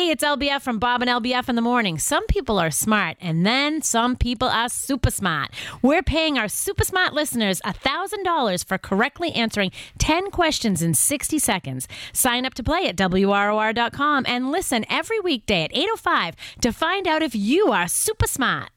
Hey, it's LBF from Bob and LBF in the morning. Some people are smart, and then some people are super smart. We're paying our super smart listeners $1,000 for correctly answering 10 questions in 60 seconds. Sign up to play at WROR.com and listen every weekday at 8:05 to find out if you are super smart.